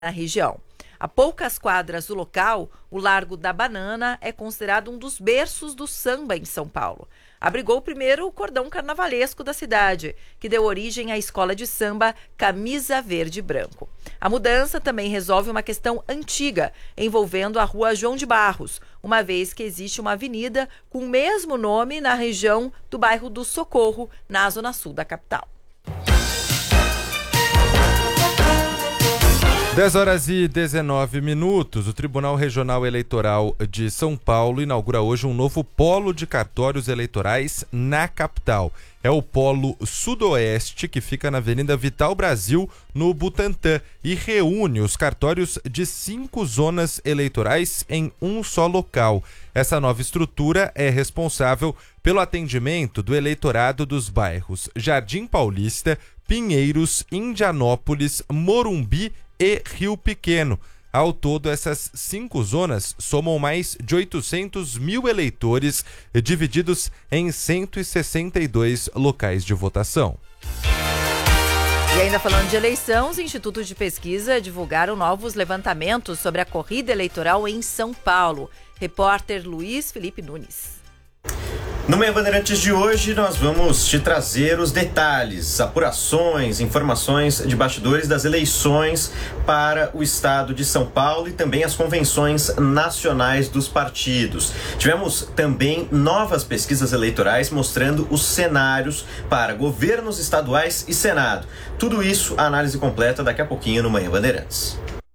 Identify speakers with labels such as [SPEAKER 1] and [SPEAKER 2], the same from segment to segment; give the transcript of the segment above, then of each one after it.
[SPEAKER 1] na região. A poucas quadras do local, o Largo da Banana é considerado um dos berços do samba em São Paulo. Abrigou o primeiro cordão carnavalesco da cidade, que deu origem à escola de samba Camisa Verde e Branco. A mudança também resolve uma questão antiga, envolvendo a Rua João de Barros, uma vez que existe uma avenida com o mesmo nome na região do bairro do Socorro, na zona sul da capital.
[SPEAKER 2] 10h19. O Tribunal Regional Eleitoral de São Paulo inaugura hoje um novo polo de cartórios eleitorais na capital. É o Polo Sudoeste, que fica na Avenida Vital Brasil, no Butantã, e reúne os cartórios de 5 zonas eleitorais em um só local. Essa nova estrutura é responsável pelo atendimento do eleitorado dos bairros Jardim Paulista, Pinheiros, Indianópolis, Morumbi e Rio Pequeno. Ao todo, essas 5 zonas somam mais de 800 mil eleitores, divididos em 162 locais de votação.
[SPEAKER 1] E ainda falando de eleição, os institutos de pesquisa divulgaram novos levantamentos sobre a corrida eleitoral em São Paulo. Repórter Luiz Felipe Nunes.
[SPEAKER 3] No Manhã Bandeirantes de hoje, nós vamos te trazer os detalhes, apurações, informações de bastidores das eleições para o estado de São Paulo e também as convenções nacionais dos partidos. Tivemos também novas pesquisas eleitorais mostrando os cenários para governos estaduais e Senado. Tudo isso, a análise completa daqui a pouquinho no Manhã Bandeirantes.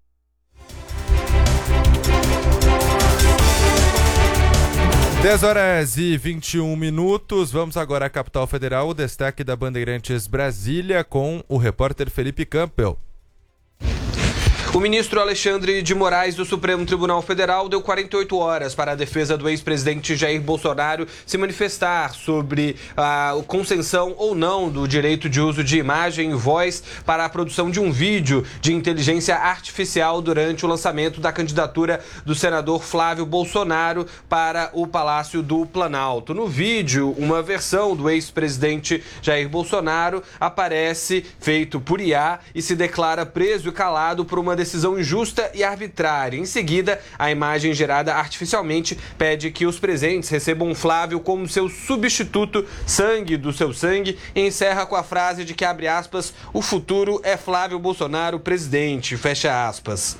[SPEAKER 2] 10h21. Vamos agora à capital federal. O destaque da Bandeirantes Brasília com o repórter Felipe Campbell.
[SPEAKER 4] O ministro Alexandre de Moraes do Supremo Tribunal Federal deu 48 horas para a defesa do ex-presidente Jair Bolsonaro se manifestar sobre a concessão ou não do direito de uso de imagem e voz para a produção de um vídeo de inteligência artificial durante o lançamento da candidatura do senador Flávio Bolsonaro para o Palácio do Planalto. No vídeo, uma versão do ex-presidente Jair Bolsonaro aparece feito por IA e se declara preso e calado por uma decisão injusta e arbitrária. Em seguida, a imagem gerada artificialmente pede que os presentes recebam Flávio como seu substituto, sangue do seu sangue, e encerra com a frase de que, abre aspas, o futuro é Flávio Bolsonaro presidente, fecha aspas.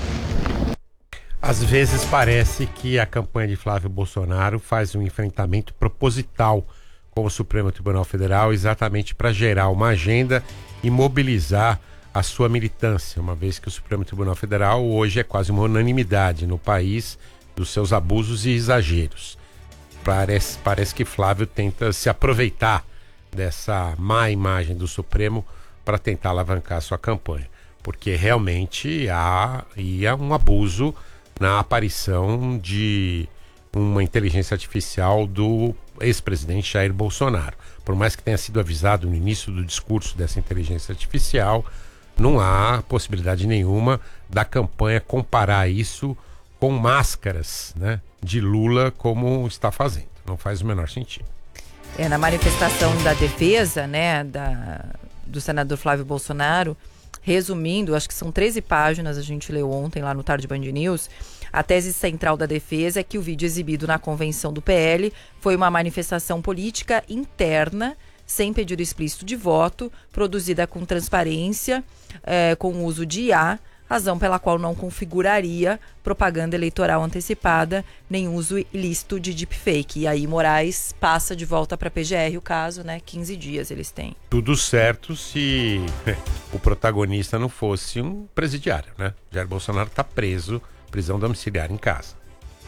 [SPEAKER 5] Às vezes parece que a campanha de Flávio Bolsonaro faz um enfrentamento proposital com o Supremo Tribunal Federal exatamente para gerar uma agenda e mobilizar a sua militância, uma vez que o Supremo Tribunal Federal hoje é quase uma unanimidade no país dos seus abusos e exageros. Parece que Flávio tenta se aproveitar dessa má imagem do Supremo para tentar alavancar a sua campanha, porque realmente há um abuso na aparição de uma inteligência artificial do ex-presidente Jair Bolsonaro. Por mais que tenha sido avisado no início do discurso dessa inteligência artificial, não há possibilidade nenhuma da campanha comparar isso com máscaras, né, de Lula, como está fazendo. Não faz o menor sentido.
[SPEAKER 1] Na manifestação da defesa, né, do senador Flávio Bolsonaro, resumindo, acho que são 13 páginas, a gente leu ontem lá no Tarde Band News, a tese central da defesa é que o vídeo exibido na convenção do PL foi uma manifestação política interna, sem pedido explícito de voto, produzida com transparência, com o uso de IA, razão pela qual não configuraria propaganda eleitoral antecipada, nem uso ilícito de deepfake. E aí Moraes passa de volta para a PGR o caso, né? 15 dias eles têm.
[SPEAKER 5] Tudo certo se o protagonista não fosse um presidiário, né? Jair Bolsonaro está preso, prisão domiciliar em casa.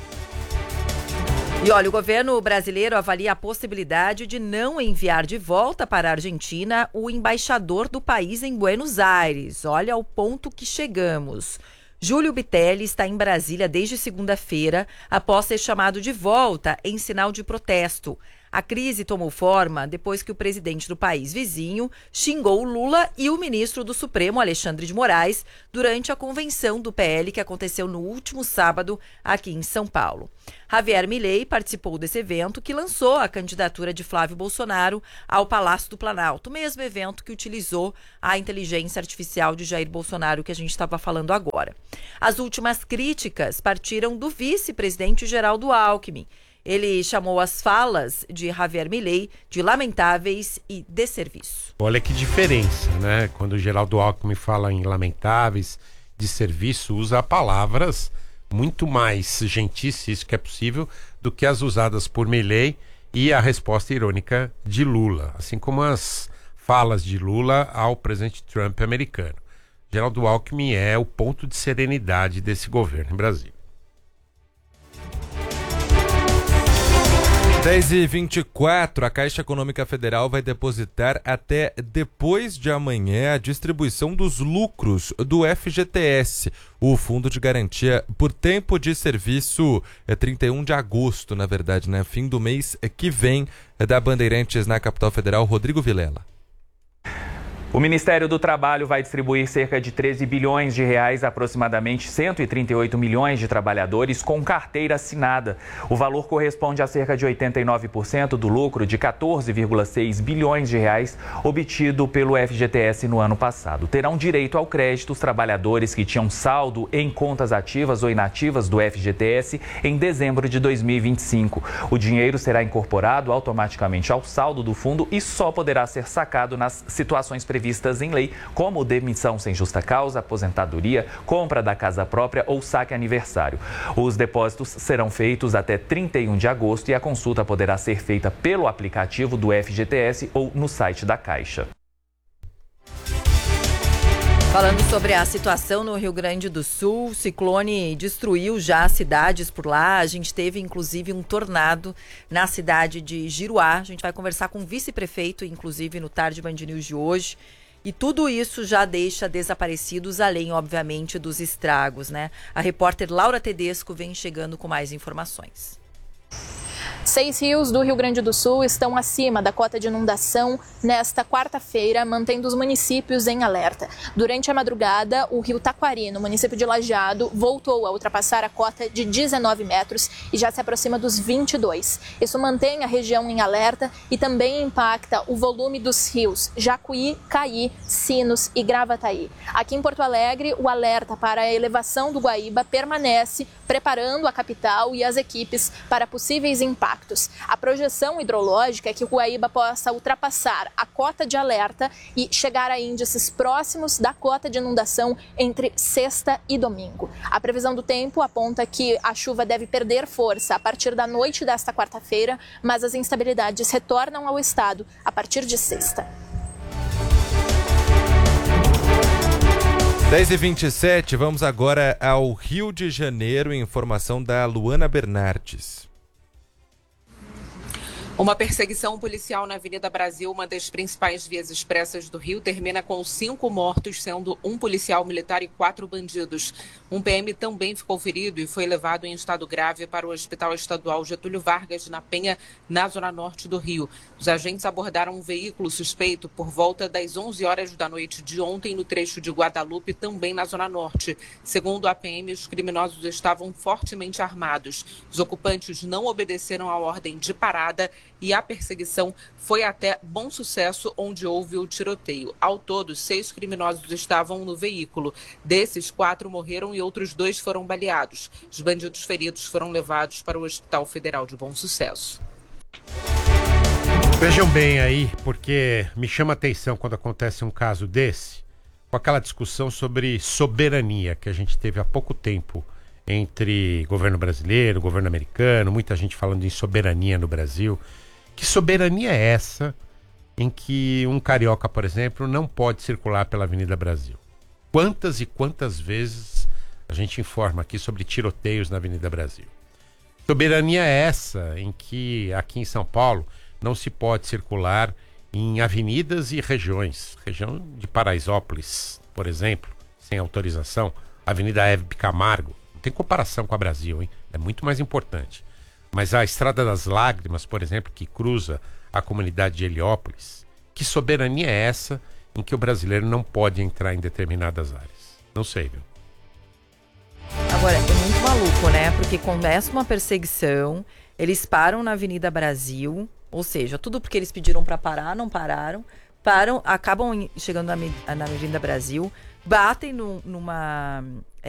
[SPEAKER 1] E olha, o governo brasileiro avalia a possibilidade de não enviar de volta para a Argentina o embaixador do país em Buenos Aires. Olha ao ponto que chegamos. Júlio Bitelli está em Brasília desde segunda-feira, após ser chamado de volta em sinal de protesto. A crise tomou forma depois que o presidente do país vizinho xingou Lula e o ministro do Supremo, Alexandre de Moraes, durante a convenção do PL que aconteceu no último sábado aqui em São Paulo. Javier Milei participou desse evento que lançou a candidatura de Flávio Bolsonaro ao Palácio do Planalto, mesmo evento que utilizou a inteligência artificial de Jair Bolsonaro que a gente estava falando agora. As últimas críticas partiram do vice-presidente Geraldo Alckmin. Ele chamou as falas de Javier Milei de lamentáveis e desserviço.
[SPEAKER 5] Olha que diferença, né? Quando o Geraldo Alckmin fala em lamentáveis, desserviço, usa palavras muito mais gentis, se isso que é possível, do que as usadas por Milei e a resposta irônica de Lula, assim como as falas de Lula ao presidente Trump americano. Geraldo Alckmin é o ponto de serenidade desse governo em Brasília.
[SPEAKER 2] 10h24, a Caixa Econômica Federal vai depositar até depois de amanhã a distribuição dos lucros do FGTS, o Fundo de Garantia por Tempo de Serviço, 31 de agosto, na verdade, né? Fim do mês que vem, da Bandeirantes na capital federal, Rodrigo Vilela.
[SPEAKER 6] O Ministério do Trabalho vai distribuir cerca de 13 bilhões de reais, aproximadamente 138 milhões de trabalhadores com carteira assinada. O valor corresponde a cerca de 89% do lucro de 14,6 bilhões de reais obtido pelo FGTS no ano passado. Terão direito ao crédito os trabalhadores que tinham saldo em contas ativas ou inativas do FGTS em dezembro de 2025. O dinheiro será incorporado automaticamente ao saldo do fundo e só poderá ser sacado nas situações previstas em lei, como demissão sem justa causa, aposentadoria, compra da casa própria ou saque aniversário. Os depósitos serão feitos até 31 de agosto e a consulta poderá ser feita pelo aplicativo do FGTS ou no site da Caixa.
[SPEAKER 1] Falando sobre a situação no Rio Grande do Sul, o ciclone destruiu já cidades por lá. A gente teve, inclusive, um tornado na cidade de Giruá. A gente vai conversar com o vice-prefeito, inclusive, no Tarde Band News de hoje. E tudo isso já deixa desaparecidos, além, obviamente, dos estragos, né? A repórter Laura Tedesco vem chegando com mais informações.
[SPEAKER 7] 6 rios do Rio Grande do Sul estão acima da cota de inundação nesta quarta-feira, mantendo os municípios em alerta. Durante a madrugada, o rio Taquari, no município de Lajeado, voltou a ultrapassar a cota de 19 metros e já se aproxima dos 22. Isso mantém a região em alerta e também impacta o volume dos rios Jacuí, Caí, Sinos e Gravataí. Aqui em Porto Alegre, o alerta para a elevação do Guaíba permanece, preparando a capital e as equipes para possíveis impactos. A projeção hidrológica é que o Guaíba possa ultrapassar a cota de alerta e chegar a índices próximos da cota de inundação entre sexta e domingo. A previsão do tempo aponta que a chuva deve perder força a partir da noite desta quarta-feira, mas as instabilidades retornam ao estado a partir de sexta.
[SPEAKER 2] 10h27, vamos agora ao Rio de Janeiro, informação da Luana Bernardes.
[SPEAKER 8] Uma perseguição policial na Avenida Brasil, uma das principais vias expressas do Rio, termina com 5 mortos, sendo um policial militar e 4 bandidos. Um PM também ficou ferido e foi levado em estado grave para o Hospital Estadual Getúlio Vargas, na Penha, na zona norte do Rio. Os agentes abordaram um veículo suspeito por volta das 11 horas da noite de ontem no trecho de Guadalupe, também na zona norte. Segundo a PM, os criminosos estavam fortemente armados. Os ocupantes não obedeceram à ordem de parada e a perseguição foi até Bom Sucesso, onde houve o tiroteio. Ao todo, 6 criminosos estavam no veículo. Desses, 4 morreram e outros 2 foram baleados. Os bandidos feridos foram levados para o Hospital Federal de Bom Sucesso.
[SPEAKER 5] Vejam bem aí, porque me chama a atenção quando acontece um caso desse, com aquela discussão sobre soberania que a gente teve há pouco tempo entre governo brasileiro, governo americano, muita gente falando em soberania no Brasil. Que soberania é essa em que um carioca, por exemplo, não pode circular pela Avenida Brasil? Quantas e quantas vezes a gente informa aqui sobre tiroteios na Avenida Brasil? Soberania é essa em que aqui em São Paulo não se pode circular em avenidas e regiões. Região de Paraisópolis, por exemplo, sem autorização. Avenida Hebe Camargo. Não tem comparação com a Brasil, hein? É muito mais importante. Mas a Estrada das Lágrimas, por exemplo, que cruza a comunidade de Heliópolis, que soberania é essa em que o brasileiro não pode entrar em determinadas áreas? Não sei, viu?
[SPEAKER 1] Agora, é muito maluco, né? Porque começa uma perseguição, eles param na Avenida Brasil, ou seja, tudo porque eles pediram para parar, não pararam, acabam chegando na Avenida Brasil, batem numa